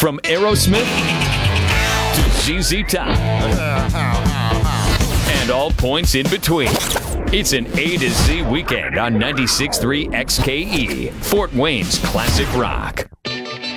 From Aerosmith to ZZ Top and all points in between. It's an A to Z weekend on 96.3 XKE, Fort Wayne's classic rock.